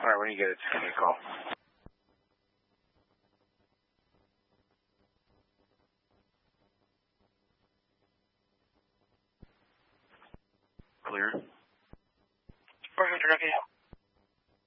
All right, when you get it, just give me a call. Clear. Perfect, okay.